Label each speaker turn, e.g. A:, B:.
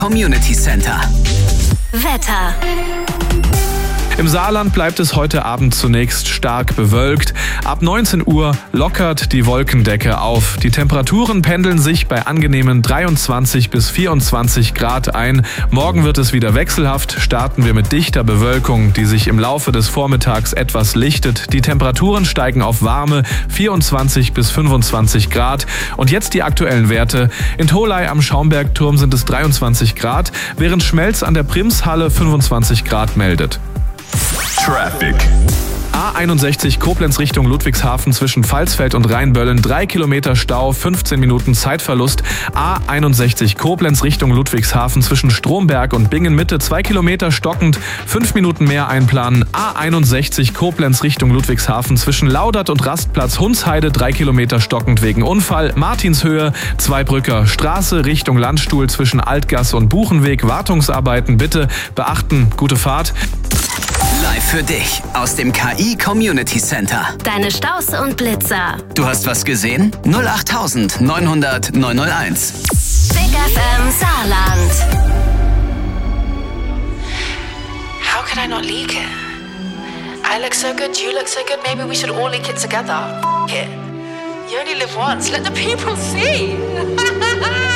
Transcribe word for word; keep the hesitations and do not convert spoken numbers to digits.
A: Community Center.
B: Wetter.
C: Im Saarland bleibt es heute Abend zunächst stark bewölkt. Ab neunzehn Uhr lockert die Wolkendecke auf. Die Temperaturen pendeln sich bei angenehmen dreiundzwanzig bis vierundzwanzig Grad ein. Morgen wird es wieder wechselhaft. Starten wir mit dichter Bewölkung, die sich im Laufe des Vormittags etwas lichtet. Die Temperaturen steigen auf warme vierundzwanzig bis fünfundzwanzig Grad. Und jetzt die aktuellen Werte. In Tholey am Schaumbergturm sind es dreiundzwanzig Grad, während Schmelz an der Primshalle fünfundzwanzig Grad meldet.
D: Traffic.
C: A einundsechzig Koblenz Richtung Ludwigshafen zwischen Pfalzfeld und Rheinböllen, drei Kilometer Stau, fünfzehn Minuten Zeitverlust. A einundsechzig Koblenz Richtung Ludwigshafen zwischen Stromberg und Bingen Mitte, zwei Kilometer stockend, fünf Minuten mehr einplanen. A einundsechzig Koblenz Richtung Ludwigshafen zwischen Laudert und Rastplatz Hunsheide, drei Kilometer stockend wegen Unfall. Martinshöhe, Zweibrücker Straße Richtung Landstuhl zwischen Altgasse und Buchenweg, Wartungsarbeiten bitte beachten. Gute Fahrt.
A: Live für dich aus dem K I Community Center.
B: Deine Staus und Blitzer.
A: Du hast was gesehen? null acht neunhundert neunhunderteins.
B: Big F M Saarland.
E: How could I not leak it? I look so good, you look so good, maybe we should all leak it together. F it. You only live once, let the people see.